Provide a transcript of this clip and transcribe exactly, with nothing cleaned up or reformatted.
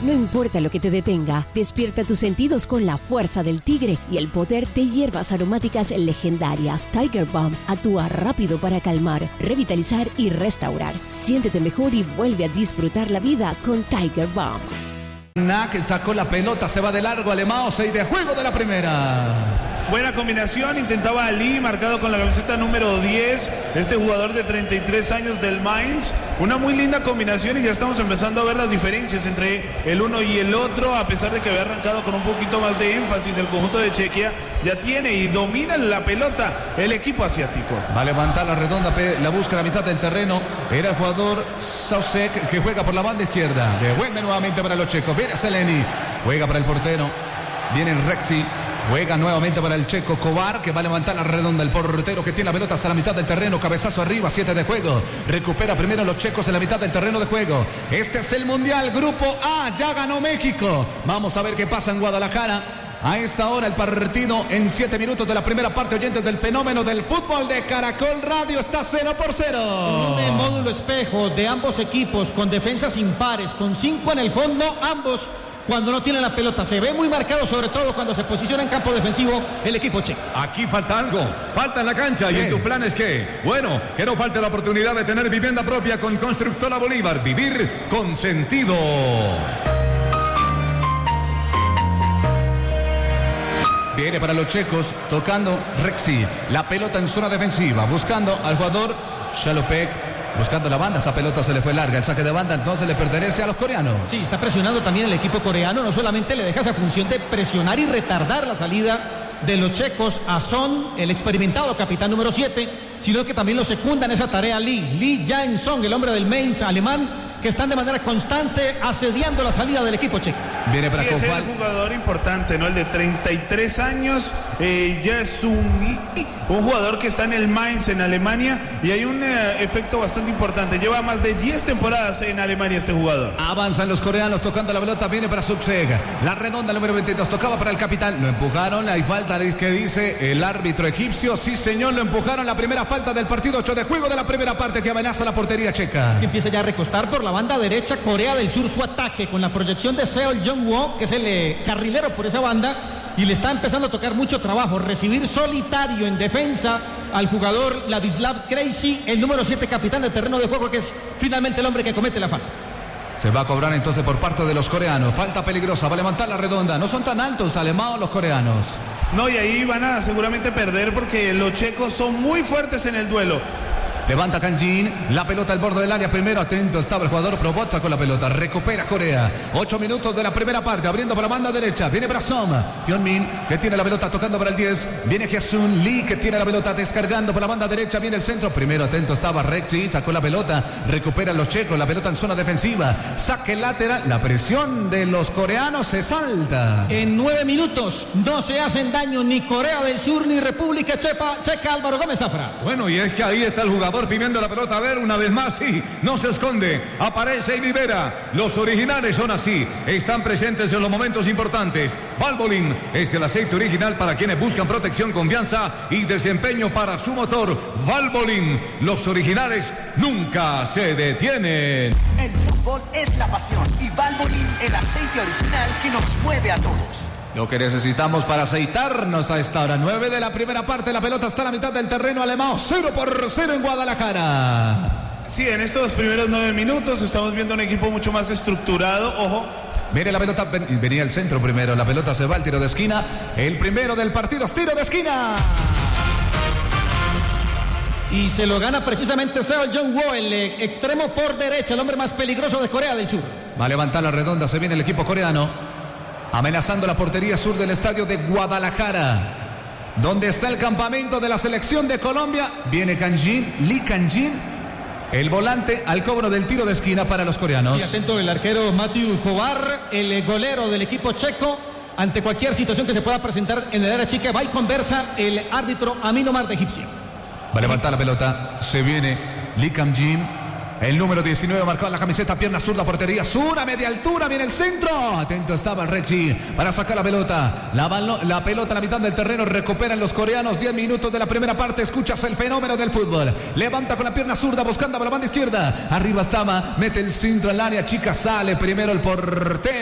No importa lo que te detenga, despierta tus sentidos con la fuerza del tigre y el poder de hierbas aromáticas legendarias. Tiger Balm actúa rápido para calmar, revitalizar y restaurar. Siéntete mejor y vuelve a disfrutar la vida con Tiger Balm. Que sacó la pelota, se va de largo Alemão, seis de juego de la primera. Buena combinación, intentaba Ali, marcado con la camiseta número diez, este jugador de treinta y tres años del Mainz. Una muy linda combinación y ya estamos empezando a ver las diferencias entre el uno y el otro, a pesar de que había arrancado con un poquito más de énfasis el conjunto de Chequia, ya tiene y domina la pelota el equipo asiático. Va a levantar la redonda, la busca a la mitad del terreno, era el jugador Sausek que juega por la banda izquierda, devuelve nuevamente para los checos, viene Seleni, juega para el portero, viene Rexy. Juega nuevamente para el checo Kovar, que va a levantar la redonda. El portero que tiene la pelota hasta la mitad del terreno. Cabezazo arriba, siete de juego. Recupera primero los checos en la mitad del terreno de juego. Este es el Mundial Grupo A. Ya ganó México. Vamos a ver qué pasa en Guadalajara. A esta hora el partido en siete minutos de la primera parte. Oyentes del fenómeno del fútbol de Caracol Radio, está cero por cero. Un módulo espejo de ambos equipos con defensas impares, con cinco en el fondo, ambos cuando no tiene la pelota. Se ve muy marcado, sobre todo cuando se posiciona en campo defensivo el equipo checo. Aquí falta algo, falta en la cancha. ¿Y en tus planes qué? Bueno, que no falte la oportunidad de tener vivienda propia con Constructora Bolívar. Vivir con sentido. Viene para los checos, tocando Rexy. La pelota en zona defensiva, buscando al jugador Shalopek. Buscando la banda, esa pelota se le fue larga. El saque de banda entonces le pertenece a los coreanos. Sí, está presionando también el equipo coreano. No solamente le deja esa función de presionar y retardar la salida de los checos a Son, el experimentado capitán número siete, sino que también lo secunda en esa tarea Lee. Lee Jae-song, el hombre del Mainz alemán, que están de manera constante asediando la salida del equipo checo. Viene para sí, es el jugador importante, ¿no? El de treinta y tres años, eh, ya es un, un jugador que está en el Mainz en Alemania y hay un eh, efecto bastante importante. Lleva más de diez temporadas en Alemania este jugador. Avanzan los coreanos tocando la pelota, viene para Sukseg. La redonda número veintidós, tocaba para el capitán. Lo empujaron, hay falta que dice el árbitro egipcio. Sí, señor, lo empujaron. La primera falta del partido, ocho de juego de la primera parte que amenaza la portería checa. Es que empieza ya a recostar por la banda derecha Corea del Sur su ataque con la proyección de Seo Jong-woo, que es el eh, carrilero por esa banda, y le está empezando a tocar mucho trabajo. Recibir solitario en defensa al jugador Ladislav Crazy, el número siete capitán de terreno de juego, que es finalmente el hombre que comete la falta. Se va a cobrar entonces por parte de los coreanos. Falta peligrosa, va a levantar la redonda. No son tan altos Alemão los coreanos. No, y ahí van a seguramente perder porque los checos son muy fuertes en el duelo. Levanta Kanjin, la pelota al borde del área. Primero atento estaba el jugador Probotza con la pelota. Recupera Corea. Ocho minutos de la primera parte. Abriendo para la banda derecha. Viene Brasom. Hyunmin que tiene la pelota tocando para el diez. Viene Hyesun Lee que tiene la pelota descargando por la banda derecha. Viene el centro. Primero atento estaba Rexy. Sacó la pelota. Recuperan los checos. La pelota en zona defensiva. Saque lateral. La presión de los coreanos se salta. En nueve minutos no se hacen daño ni Corea del Sur ni República Checa. Checa Álvaro Gómez Zafra. Bueno, y es que ahí está el jugador pidiendo la pelota. A ver, una vez más, sí, no se esconde, aparece y libera. Los originales son así, están presentes en los momentos importantes. Valvoline es el aceite original para quienes buscan protección, confianza y desempeño para su motor. Valvoline, los originales nunca se detienen. El fútbol es la pasión y Valvoline, el aceite original que nos mueve a todos. Lo que necesitamos para aceitarnos a esta hora. nueve de la primera parte. La pelota está a la mitad del terreno Alemão. cero por cero en Guadalajara. Sí, en estos primeros nueve minutos estamos viendo un equipo mucho más estructurado. Ojo. Mire la pelota. Venía el centro primero. La pelota se va al tiro de esquina. El primero del partido es tiro de esquina. Y se lo gana precisamente Seo Jong-woo, el eh, extremo por derecha, el hombre más peligroso de Corea del Sur. Va a levantar la redonda. Se viene el equipo coreano. Amenazando la portería sur del estadio de Guadalajara, donde está el campamento de la selección de Colombia. Viene Kanjin, Lee Kanjin, el volante al cobro del tiro de esquina para los coreanos. Y atento el arquero Matthew Kovar, el golero del equipo checo. Ante cualquier situación que se pueda presentar en el área chica, va y conversa el árbitro Amin Omar de Egipcio. Va a levantar la pelota, se viene Lee Kanjin. El número diecinueve marcado en la camiseta, pierna zurda, portería sur a media altura, viene el centro. Atento estaba el Rexy para sacar la pelota. La, la pelota a la mitad del terreno, recuperan los coreanos. diez minutos de la primera parte, escuchas el fenómeno del fútbol. Levanta con la pierna zurda, buscando por la banda izquierda. Arriba estaba, mete el centro al área chica, sale primero el portero.